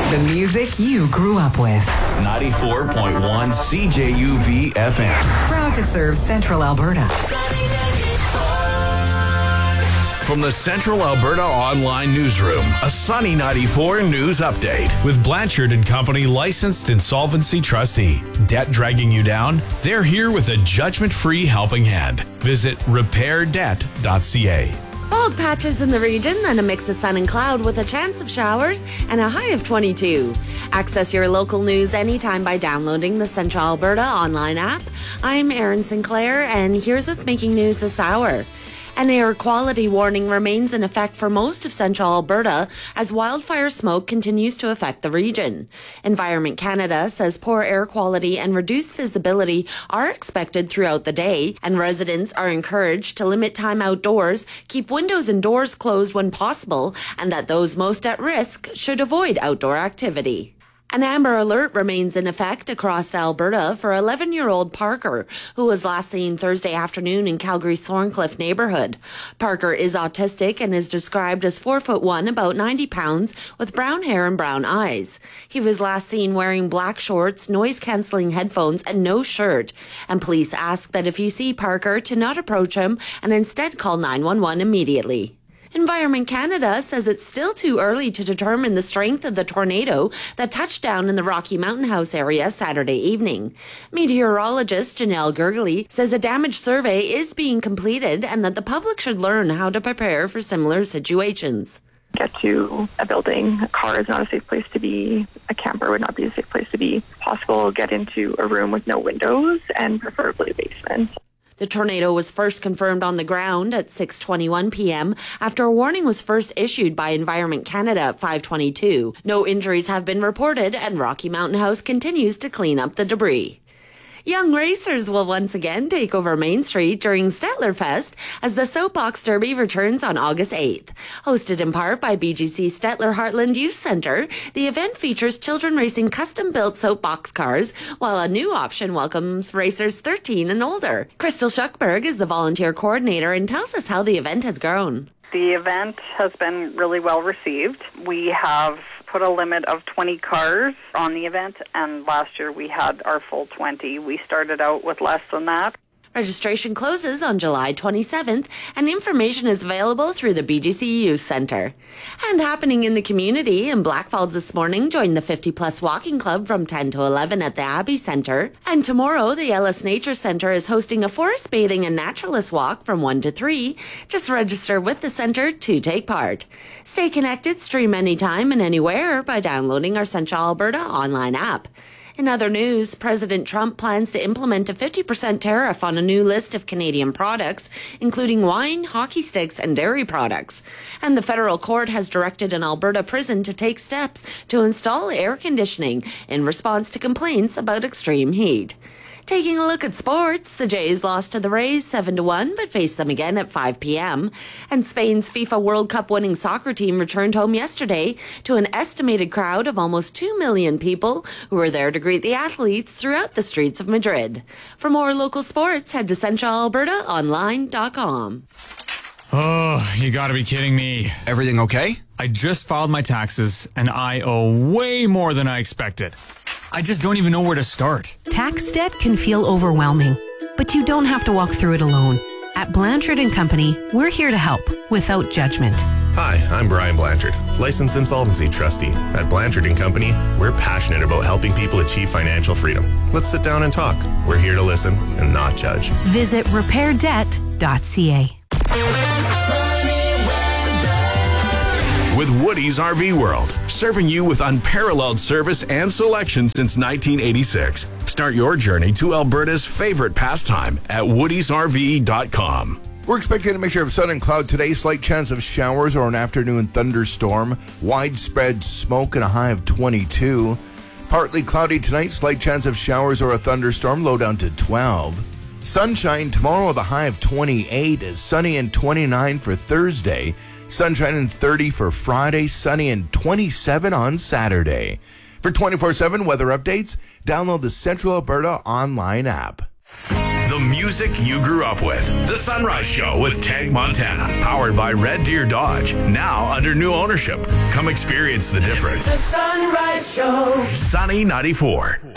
The music you grew up with. 94.1 CJUV FM. Proud to serve Central Alberta. From the Central Alberta Online Newsroom, a Sunny 94 news update. With Blanchard & Company licensed insolvency trustee. Debt dragging you down? They're here with a judgment-free helping hand. Visit repairdebt.ca. Fog patches in the region, then a mix of sun and cloud with a chance of showers and a high of 22. Access your local news anytime by downloading the Central Alberta online app. I'm Erin Sinclair, and here's what's making news this hour. An air quality warning remains in effect for most of Central Alberta as wildfire smoke continues to affect the region. Environment Canada says poor air quality and reduced visibility are expected throughout the day, and residents are encouraged to limit time outdoors, keep windows and doors closed when possible, and that those most at risk should avoid outdoor activity. An amber alert remains in effect across Alberta for 11-year-old Parker, who was last seen Thursday afternoon in Calgary's Thorncliffe neighbourhood. Parker is autistic and is described as 4'1", about 90 pounds, with brown hair and brown eyes. He was last seen wearing black shorts, noise-cancelling headphones, and no shirt. And police ask that if you see Parker, to not approach him and instead call 911 immediately. Environment Canada says it's still too early to determine the strength of the tornado that touched down in the Rocky Mountain House area Saturday evening. Meteorologist Janelle Gurgley says a damage survey is being completed and that the public should learn how to prepare for similar situations. Get to a building. A car is not a safe place to be. A camper would not be a safe place to be. Possible, get into a room with no windows and preferably a basement. The tornado was first confirmed on the ground at 6:21 p.m. after a warning was first issued by Environment Canada at 5:22. No injuries have been reported, and Rocky Mountain House continues to clean up the debris. Young racers will once again take over Main Street during Stettler Fest as the Soapbox Derby returns on August 8th. Hosted in part by BGC Stettler Heartland Youth Centre, the event features children racing custom-built soapbox cars, while a new option welcomes racers 13 and older. Crystal Schuckberg is the volunteer coordinator and tells us how the event has grown. The event has been really well received. We have put a limit of 20 cars on the event, and last year we had our full 20. We started out with less than that. Registration closes on July 27th, and information is available through the BGC Youth Centre. And happening in the community, in Blackfalds this morning, join the 50-plus walking club from 10 to 11 at the Abbey Centre. And tomorrow, the Ellis Nature Centre is hosting a forest bathing and naturalist walk from 1 to 3. Just register with the centre to take part. Stay connected, stream anytime and anywhere by downloading our Central Alberta online app. In other news, President Trump plans to implement a 50% tariff on a new list of Canadian products, including wine, hockey sticks, and dairy products. And the federal court has directed an Alberta prison to take steps to install air conditioning in response to complaints about extreme heat. Taking a look at sports, the Jays lost to the Rays 7-1, but faced them again at 5 p.m. And Spain's FIFA World Cup winning soccer team returned home yesterday to an estimated crowd of almost 2 million people who were there to greet the athletes throughout the streets of Madrid. For more local sports, head to centralalbertaonline.com. Oh, you gotta be kidding me. Everything okay? I just filed my taxes, and I owe way more than I expected. I just don't even know where to start. Tax debt can feel overwhelming, but you don't have to walk through it alone. At Blanchard & Company, we're here to help without judgment. Hi, I'm Brian Blanchard, licensed insolvency trustee. At Blanchard & Company, we're passionate about helping people achieve financial freedom. Let's sit down and talk. We're here to listen and not judge. Visit repairdebt.ca. With Woody's RV World, serving you with unparalleled service and selection since 1986. Start your journey to Alberta's favorite pastime at woodysrv.com. We're expecting a mixture of sun and cloud today, slight chance of showers or an afternoon thunderstorm, widespread smoke and a high of 22. Partly cloudy tonight, slight chance of showers or a thunderstorm, low down to 12. Sunshine tomorrow with a high of 28, sunny and 29 for Thursday. Sunshine and 30 for Friday, sunny and 27 on Saturday. For 24/7 weather updates, download the Central Alberta online app. The music you grew up with. The Sunrise Show with Tag Montana. Powered by Red Deer Dodge. Now under new ownership. Come experience the difference. The Sunrise Show. Sunny 94.